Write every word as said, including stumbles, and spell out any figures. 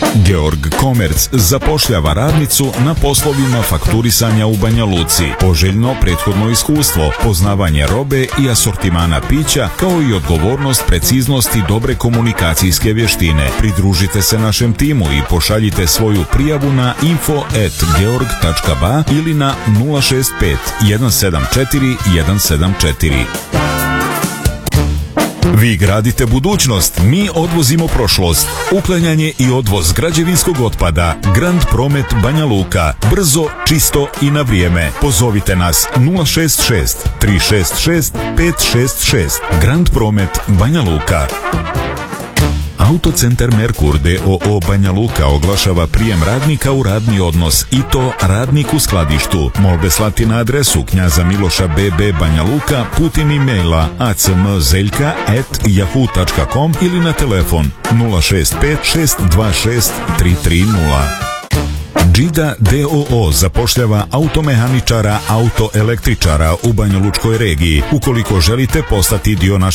Georg Komerc zapošljava radnicu na poslovima fakturisanja u Banja Luci. Poželjno prethodno iskustvo, poznavanje robe i asortimana pića, kao i odgovornost, preciznost i dobre komunikacijske vještine. Pridružite se našem timu i pošaljite svoju prijavu na info at georg tačka ba ili na nula šest pet jedan sedam četiri jedan sedam četiri. Vi gradite budućnost, mi odvozimo prošlost. Uklanjanje i odvoz građevinskog otpada. Grand Promet Banja Luka. Brzo, čisto i na vrijeme. Pozovite nas nula šest šest tri šest šest pet šest šest. Grand Promet Banja Luka. Autocentar Merkur d o o Banja Luka oglašava prijem radnika u radni odnos i to radnik u skladištu. Molbe slati na adresu Knjaza Miloša B B Banja Luka putem e-maila acmzeljka at yahoo tačka com ili na telefon nula šest pet šest dva šest tri tri nula. Džida d o o zapošljava automehaničara, autoelektričara u banjalučkoj regiji. Ukoliko želite postati dio naše